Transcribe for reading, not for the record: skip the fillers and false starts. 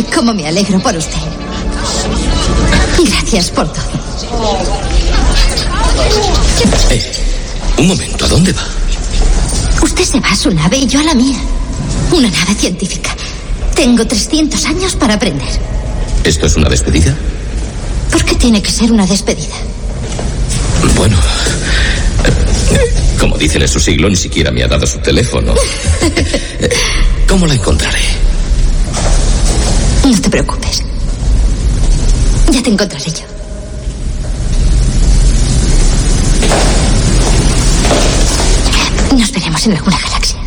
sabe cómo me alegro por usted. Gracias por todo. Un momento, ¿a dónde va? Usted se va a su nave y yo a la mía. Una nave científica. Tengo 300 años para aprender. ¿Esto es una despedida? ¿Por qué tiene que ser una despedida? Bueno, como dicen en su siglo, ni siquiera me ha dado su teléfono. ¿Cómo la encontraré? No te preocupes. Ya te encontraré yo. Nos veremos en alguna galaxia.